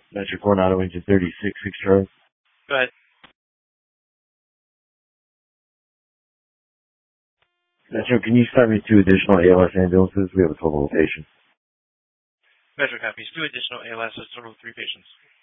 Metro Coronado Engine 36, 6 Charlie. Go ahead. Metro, can you start me 2 additional ALS ambulances? We have a total of patients. Metro copies. 2 additional ALS, a total of 3 patients.